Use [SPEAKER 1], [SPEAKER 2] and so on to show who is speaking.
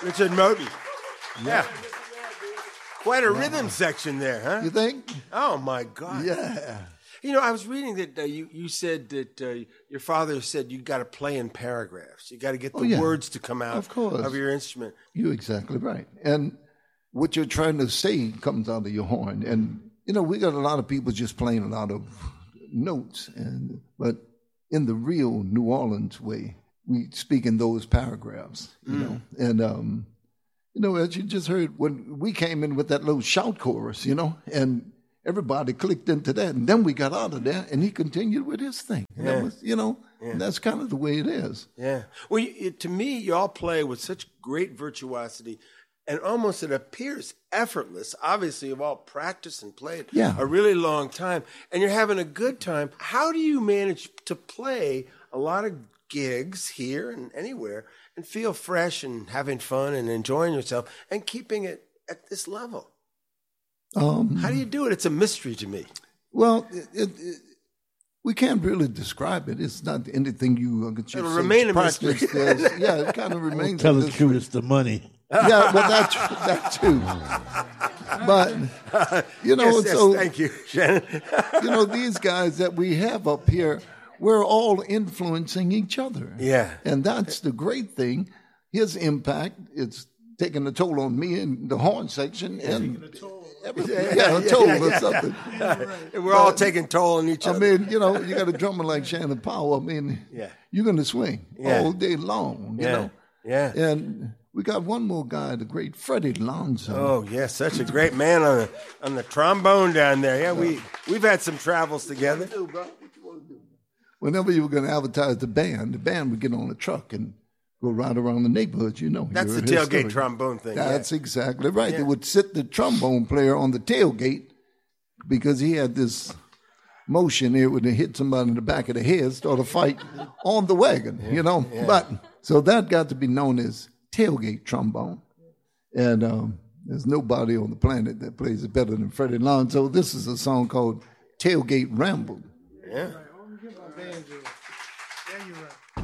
[SPEAKER 1] Richard Moby. Yeah. Quite a rhythm section there, huh?
[SPEAKER 2] You think?
[SPEAKER 1] Oh, my God.
[SPEAKER 2] Yeah.
[SPEAKER 1] You know, I was reading that you said that your father said you got to play in paragraphs. You got to get the words to come out of your instrument.
[SPEAKER 2] You're exactly right. And what you're trying to say comes out of your horn. And, you know, we got a lot of people just playing a lot of notes. But in the real New Orleans way, we speak in those paragraphs, you know. And, you know, as you just heard, when we came in with that little shout chorus, you know, and everybody clicked into that. And then we got out of there, and he continued with his thing. And that was, you know, that's kind of the way it is.
[SPEAKER 1] Yeah. Well, to me, you all play with such great virtuosity, and almost it appears effortless. Obviously, you've all practiced and played a really long time, and you're having a good time. How do you manage to play a lot of gigs here and anywhere and feel fresh and having fun and enjoying yourself and keeping it at this level? How do you do it? It's a mystery to me.
[SPEAKER 2] Well, we can't really describe it. It's not anything
[SPEAKER 1] it'll remain a mystery.
[SPEAKER 2] It kind of remains.
[SPEAKER 3] Tell us truth, it's the money.
[SPEAKER 2] Yeah, well, that too. But you know,
[SPEAKER 1] thank you, Shannon.
[SPEAKER 2] You know, these guys that we have up here, we're all influencing each other.
[SPEAKER 1] Yeah,
[SPEAKER 2] and that's the great thing. His impact is taking a toll on me in the horn section, and a toll or something.
[SPEAKER 1] We're all taking toll on each other.
[SPEAKER 2] I mean, you know, you got a drummer like Shannon Powell. I mean, you're going to swing all day long, you know.
[SPEAKER 1] Yeah.
[SPEAKER 2] And we got one more guy, the great Freddie Lonzo.
[SPEAKER 1] Oh, yes, such a great man on the trombone down there. Yeah, we've had some travels together.
[SPEAKER 2] What you want to do? Whenever you were going to advertise the band would get on a truck and go right around the neighborhood, you know.
[SPEAKER 1] That's the tailgate trombone thing.
[SPEAKER 2] That's exactly right. Yeah. They would sit the trombone player on the tailgate because he had this motion there when they hit somebody in the back of the head, start a fight on the wagon, you know. Yeah. But so that got to be known as tailgate trombone. And there's nobody on the planet that plays it better than Freddie Lonzo. This is a song called Tailgate Ramble.
[SPEAKER 1] Yeah.